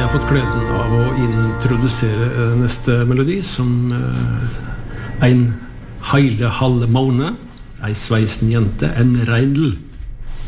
har fått gleden av å introdusere neste melodi som en heile halve måned, ei sveisen jente, en reindel.